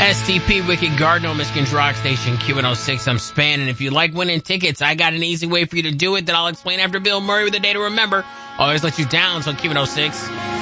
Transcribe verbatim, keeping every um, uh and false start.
S T P, Wicked Gardner, Michigan's Rock Station, Q one oh six. I'm Span, and if you like winning tickets, I got an easy way for you to do it that I'll explain after Bill Murray with a day to remember. Always let you down, so Q one oh six.